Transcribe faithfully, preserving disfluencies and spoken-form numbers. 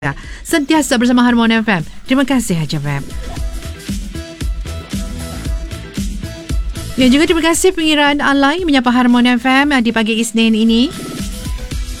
Sentiasa bersama Harmoni F M. Terima kasih Haji Web. Dan juga terima kasih pengiraan Alai menyapa Harmoni F M di pagi Isnin ini.